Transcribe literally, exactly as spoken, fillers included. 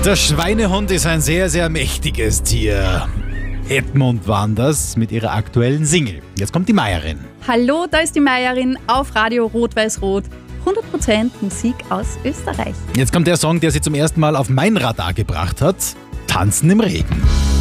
Der Schweinehund ist ein sehr, sehr mächtiges Tier. Edmund waren das mit ihrer aktuellen Single. Jetzt kommt die Meierin. Hallo, da ist die Meierin auf Radio Rot-Weiß-Rot. hundert Prozent Musik aus Österreich. Jetzt kommt der Song, der sie zum ersten Mal auf mein Radar gebracht hat. Tanzen im Regen.